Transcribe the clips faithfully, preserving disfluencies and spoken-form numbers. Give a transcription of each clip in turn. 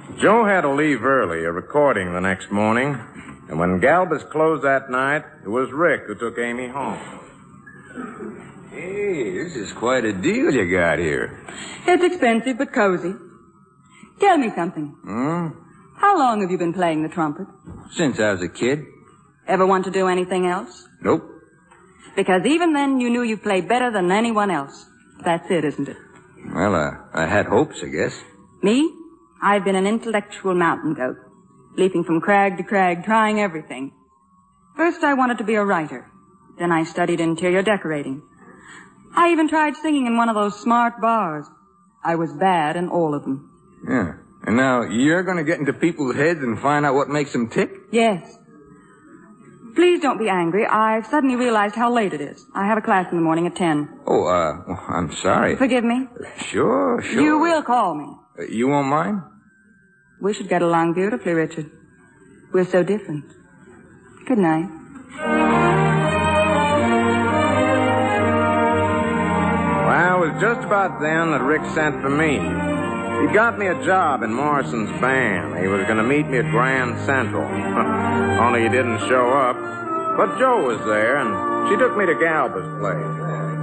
Joe had to leave early, a recording the next morning. And when Galbus closed that night, it was Rick who took Amy home. Hey, this is quite a deal you got here. It's expensive but cozy. Tell me something. Hmm? How long have you been playing the trumpet? Since I was a kid. Ever want to do anything else? Nope. Because even then you knew you played better than anyone else. That's it, isn't it? Well, uh, I had hopes, I guess. Me? I've been an intellectual mountain goat, leaping from crag to crag, trying everything. First I wanted to be a writer. Then I studied interior decorating. I even tried singing in one of those smart bars. I was bad in all of them. Yeah. And now you're going to get into people's heads and find out what makes them tick? Yes. Please don't be angry. I've suddenly realized how late it is. I have a class in the morning at ten. Oh, uh, well, I'm sorry. Forgive me? Sure, sure. You will call me. Uh, you won't mind? We should get along beautifully, Richard. We're so different. Good night. Well, it was just about then that Rick sent for me. He got me a job in Morrison's band. He was going to meet me at Grand Central. Only he didn't show up. But Joe was there, and she took me to Galba's place.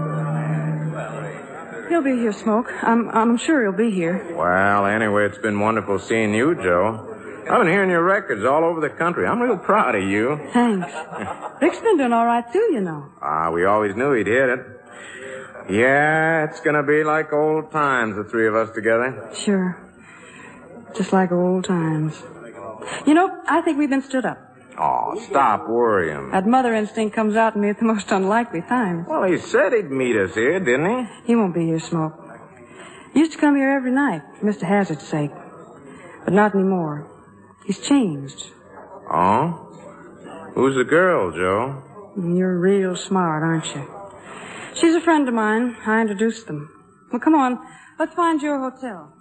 He'll be here, Smoke. I'm, I'm sure he'll be here. Well, anyway, it's been wonderful seeing you, Joe. I've been hearing your records all over the country. I'm real proud of you. Thanks. Rick's been doing all right, too, you know. Ah, we always knew he'd hit it. Yeah, it's going to be like old times, the three of us together. Sure. Just like old times. You know, I think we've been stood up. Oh, stop worrying. That mother instinct comes out in me at the most unlikely times. Well, he said he'd meet us here, didn't he? He won't be here, Smoke. He used to come here every night, for Mister Hazard's sake. But not anymore. He's changed. Oh? Who's the girl, Joe? You're real smart, aren't you? She's a friend of mine. I introduced them. Well, come on. Let's find your hotel.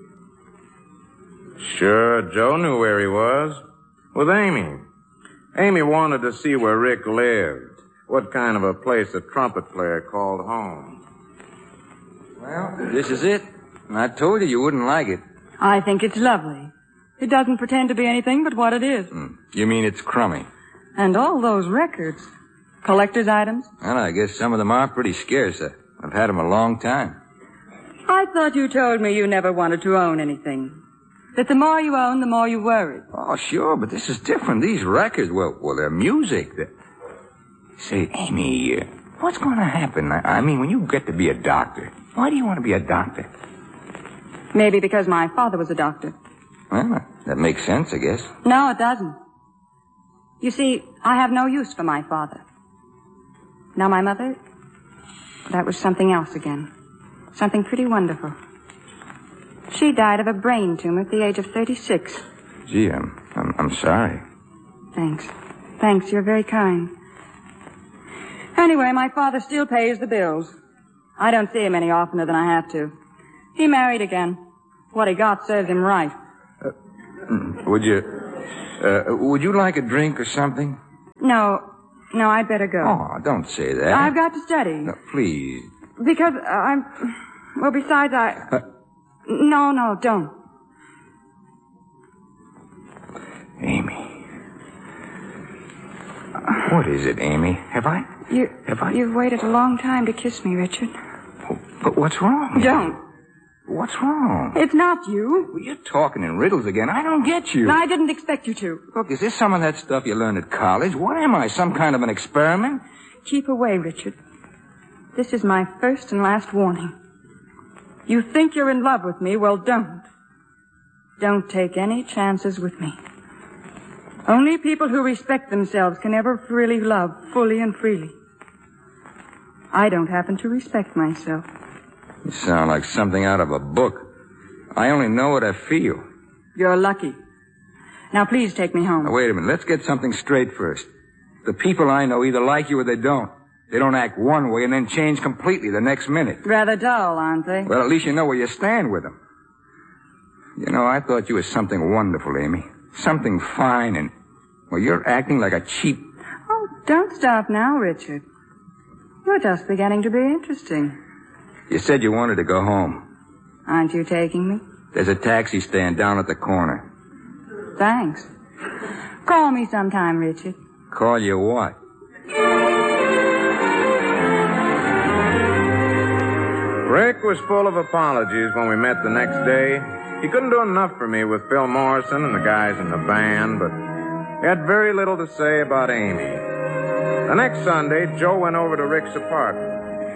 Sure, Joe knew where he was. With Amy. Amy wanted to see where Rick lived. What kind of a place a trumpet player called home. Well, this is it. I told you you wouldn't like it. I think it's lovely. It doesn't pretend to be anything but what it is. Mm. You mean it's crummy? And all those records. Collector's items? Well, I guess some of them are pretty scarce. Uh, I've had them a long time. I thought you told me you never wanted to own anything. That the more you own, the more you worry. Oh, sure, but this is different. These records, well, well, they're music. They're... Say, Amy, uh, what's going to happen? I, I mean, when you get to be a doctor, why do you want to be a doctor? Maybe because my father was a doctor. Well, that makes sense, I guess. No, it doesn't. You see, I have no use for my father. Now, my mother, that was something else again. Something pretty wonderful. She died of a brain tumor at the age of thirty-six. Gee, I'm, I'm, I'm sorry. Thanks. Thanks, you're very kind. Anyway, my father still pays the bills. I don't see him any oftener than I have to. He married again. What he got serves him right. Uh, would you, uh, would you like a drink or something? No. No, I'd better go. Oh, don't say that. I've got to study. No, please. Because uh, I'm... Well, besides, I... Uh, no, no, don't. Amy. What is it, Amy? Have I... You, have I... You've waited a long time to kiss me, Richard. Oh, but what's wrong? Don't. What's wrong? It's not you. Well, you're talking in riddles again. I don't get you. No, I didn't expect you to. Look, is this some of that stuff you learned at college? What am I, some kind of an experiment? Keep away, Richard. This is my first and last warning. You think you're in love with me? Well, don't. Don't take any chances with me. Only people who respect themselves can ever really love fully and freely. I don't happen to respect myself. You sound like something out of a book. I only know what I feel. You're lucky. Now, please take me home. Now, wait a minute. Let's get something straight first. The people I know either like you or they don't. They don't act one way and then change completely the next minute. Rather dull, aren't they? Well, at least you know where you stand with them. You know, I thought you were something wonderful, Amy. Something fine and... Well, you're acting like a cheap... Oh, don't stop now, Richard. You're just beginning to be interesting. You said you wanted to go home. Aren't you taking me? There's a taxi stand down at the corner. Thanks. Call me sometime, Richard. Call you what? Rick was full of apologies when we met the next day. He couldn't do enough for me with Phil Morrison and the guys in the band, but he had very little to say about Amy. The next Sunday, Joe went over to Rick's apartment.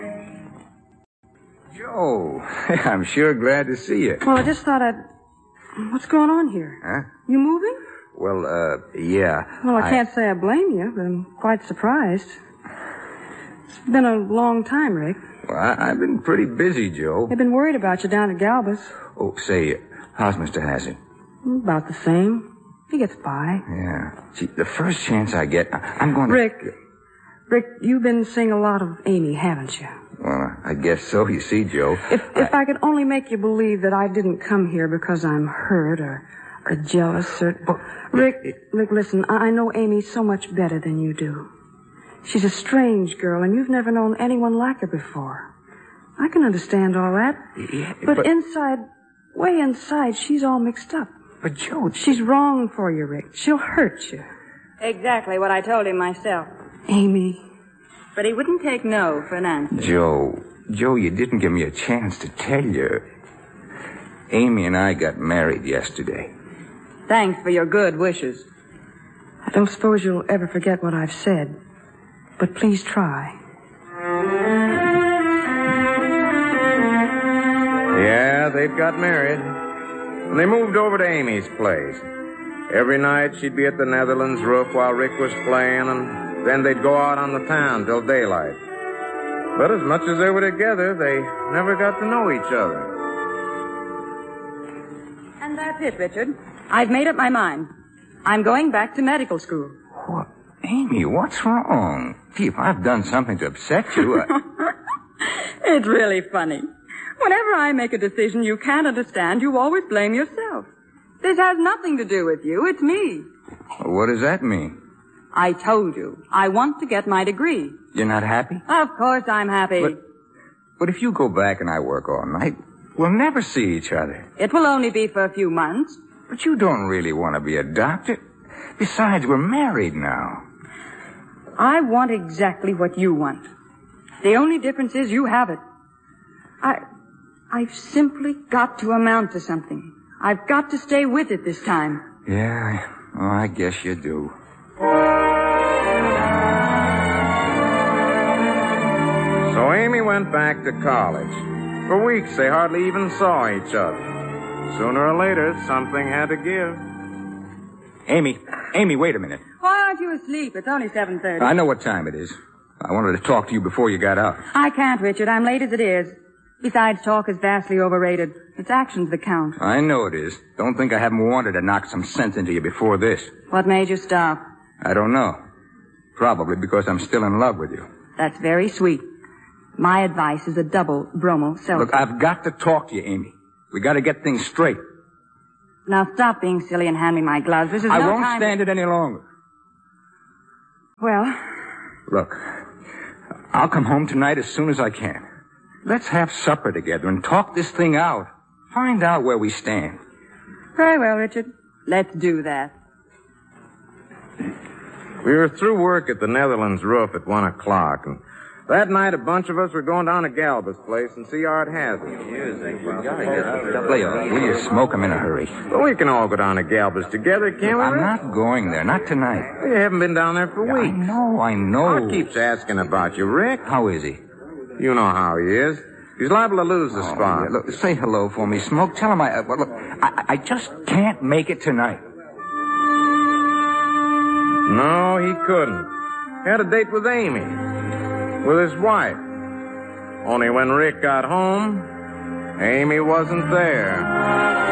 Joe, I'm sure glad to see you. Well, I just thought I'd... What's going on here? Huh? You moving? Well, uh, yeah. Well, I, I can't say I blame you, but I'm quite surprised. It's been a long time, Rick. Well, I, I've been pretty busy, Joe. I've been worried about you down at Galbus. Oh, say, how's Mister Hazard? About the same. He gets by. Yeah. See, the first chance I get, I, I'm going to... Rick, Rick, you've been seeing a lot of Amy, haven't you? Well, I guess so, you see, Joe. If I... if I could only make you believe that I didn't come here because I'm hurt or, or jealous or... But, Rick, it, it... Rick, listen, I, I know Amy so much better than you do. She's a strange girl, and you've never known anyone like her before. I can understand all that. Yeah, but, but inside, way inside, she's all mixed up. But, Joe... She's wrong for you, Rick. She'll hurt you. Exactly what I told him myself. Amy... But he wouldn't take no for an answer. Joe, Joe, you didn't give me a chance to tell you. Amy and I got married yesterday. Thanks for your good wishes. I don't suppose you'll ever forget what I've said, but please try. Yeah, they've got married. And they moved over to Amy's place. Every night she'd be at the Netherlands roof while Rick was playing, and then they'd go out on the town till daylight. But as much as they were together, they never got to know each other. And that's it, Richard. I've made up my mind. I'm going back to medical school. What? Amy, what's wrong? Gee, if I've done something to upset you, I... It's really funny. Whenever I make a decision you can't understand, you always blame yourself. This has nothing to do with you. It's me. What does that mean? I told you. I want to get my degree. You're not happy? Of course I'm happy. But, but if you go back and I work all night, we'll never see each other. It will only be for a few months. But you don't really want to be a doctor. Besides, we're married now. I want exactly what you want. The only difference is you have it. I, I've simply got to amount to something. I've got to stay with it this time. Yeah, well, I guess you do. So Amy went back to college. For weeks, they hardly even saw each other. Sooner or later, something had to give. Amy, Amy, wait a minute. Why aren't you asleep? It's only seven thirty. I know what time it is. I wanted to talk to you before you got out. I can't, Richard. I'm late as it is. Besides, talk is vastly overrated. It's actions that count. I know it is. Don't think I haven't wanted to knock some sense into you before this. What made you stop? I don't know. Probably because I'm still in love with you. That's very sweet. My advice is a double bromo seltzer. Look, I've got to talk to you, Amy. We got to get things straight. Now stop being silly and hand me my gloves. This is I no won't time stand to... it any longer. Well? Look, I'll come home tonight as soon as I can. Let's have supper together and talk this thing out. Find out where we stand. Very well, Richard. Let's do that. We were through work at the Netherlands roof at one o'clock, and that night a bunch of us were going down to Galba's place and see Art Hazard. Leo, will you smoke 'em in a hurry? Well, we can all go down to Galba's together, can't we, I'm Rick? not going there. Not tonight. You haven't been down there for I weeks. know, I know. Art keeps asking about you, Rick. How is he? You know how he is. He's liable to lose the Oh, spot. yeah. Look, say hello for me, Smoke. Tell him I... Uh, well, look, I, I just can't make it tonight. No, he couldn't. He had a date with Amy. With his wife. Only when Rick got home, Amy wasn't there.